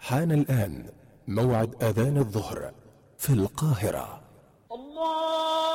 حان الآن موعد أذان الظهر في القاهرة. الله